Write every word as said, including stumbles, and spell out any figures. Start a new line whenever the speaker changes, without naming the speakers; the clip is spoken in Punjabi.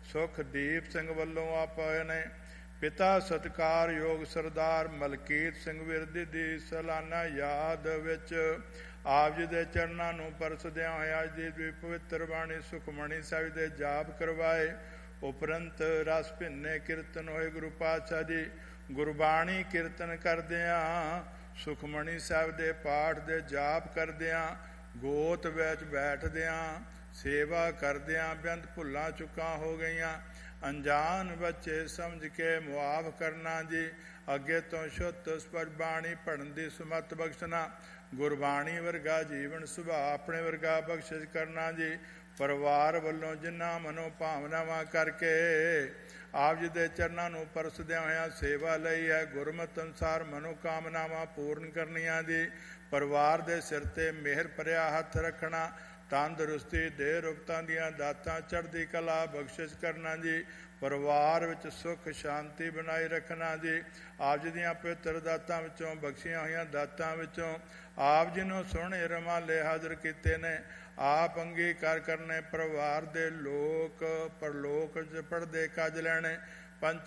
ਸੁਖਦੀਪ ਸਿੰਘ ਵੱਲੋਂ ਆਪ ਹੋਏ ਨੇ। ਪਿਤਾ ਸਤਿਕਾਰ ਯੋਗ ਸਰਦਾਰ ਮਲਕੀਤ ਸਿੰਘ ਵਿਰਦੀ ਦੀ ਸਾਲਾਨਾ ਯਾਦ ਵਿੱਚ ਆਪ ਜੀ ਦੇ ਚਰਨਾਂ ਨੂੰ ਪਰਸਦਿਆਂ ਹੋਇਆ ਅੱਜ ਦੀ ਪਵਿੱਤਰ ਬਾਣੀ ਸੁਖਮਣੀ ਸਾਹਿਬ ਦੇ ਜਾਪ ਕਰਵਾਏ। ਉਪਰੰਤ ਰਸ ਭਿੰਨੇ ਕੀਰਤਨ ਹੋਏ। ਗੁਰੂ ਪਾਤਸ਼ਾਹ ਜੀ ਗੁਰਬਾਣੀ ਕੀਰਤਨ ਕਰਦਿਆਂ, ਸੁਖਮਣੀ ਸਾਹਿਬ ਦੇ ਪਾਠ ਦੇ ਜਾਪ ਕਰਦਿਆਂ, ਗੋਤ ਵਿੱਚ ਬੈਠਦਿਆਂ, ਸੇਵਾ ਕਰਦਿਆਂ ਬੇਅੰਤ ਭੁੱਲਾਂ ਚੁੱਕਾਂ ਹੋ ਗਈਆਂ। ਅਣਜਾਣ ਬੱਚੇ ਸਮਝ ਕੇ ਮੁਆਫ ਕਰਨਾ ਜੀ। ਅੱਗੇ ਤੋਂ ਸ਼ੁੱਧ ਸਪਸ਼ਟ ਬਾਣੀ ਪੜ੍ਹਨ ਦੀ ਸੁਮਤ ਬਖਸ਼ਣਾ। ਗੁਰਬਾਣੀ ਵਰਗਾ ਜੀਵਨ ਸੁਭਾਅ ਆਪਣੇ ਵਰਗਾ ਬਖਸ਼ਿਸ਼ ਕਰਨਾ ਜੀ। ਪਰਿਵਾਰ ਵੱਲੋਂ ਜਿਨ੍ਹਾਂ ਮਨੋ ਭਾਵਨਾਵਾਂ ਕਰਕੇ ਆਪ ਜੀ ਦੇ ਚਰਨਾਂ ਨੂੰ ਪਰਸਦਿਆਂ ਹੋਇਆਂ ਸੇਵਾ ਲਈ ਹੈ, ਗੁਰਮਤਿ ਅਨੁਸਾਰ ਮਨੋਕਾਮਨਾਵਾਂ ਪੂਰਨ ਕਰਨੀਆਂ ਜੀ। ਪਰਿਵਾਰ ਦੇ ਸਿਰ 'ਤੇ ਮਿਹਰ ਭਰਿਆ ਹੱਥ ਰੱਖਣਾ। ਤੰਦਰੁਸਤੀ ਦੇ ਰੁਕਤਾਂ ਦੀਆਂ ਦਾਤਾਂ ਚੜ੍ਹਦੀ ਕਲਾ ਬਖਸ਼ਿਸ਼ ਕਰਨਾ ਜੀ। ਪਰਿਵਾਰ ਵਿੱਚ ਸੁੱਖ ਸ਼ਾਂਤੀ ਬਣਾਈ ਰੱਖਣਾ ਜੀ। ਆਪ ਜੀ ਦੀਆਂ ਪਵਿੱਤਰ ਦਾਤਾਂ ਵਿੱਚੋਂ ਬਖਸ਼ੀਆਂ ਹੋਈਆਂ ਦਾਤਾਂ ਵਿੱਚੋਂ ਆਪ ਜੀ ਨੂੰ ਸੋਹਣੇ ਰਮਾਲੇ ਹਾਜ਼ਰ ਕੀਤੇ ਨੇ। ਆਪ ਅੰਗੀਕਾਰ ਕਰਨੇ। ਪਰਿਵਾਰ ਦੇ ਲੋਕ ਪਰਲੋਕ 'ਚ ਪੜ੍ਹਦੇ ਕੱਜ ਲੈਣੇ। ਪੰਚ